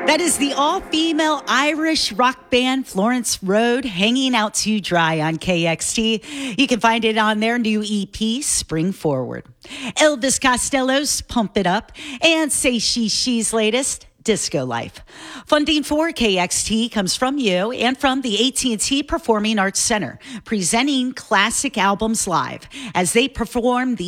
That is the all-female Irish rock band Florence Road hanging out to dry on KXT. You can find it on their new EP, Spring Forward. Elvis Costello's Pump It Up, and Say She's latest, Disco Life. Funding for KXT comes from you and from the AT&T Performing Arts Center, presenting classic albums live as they perform the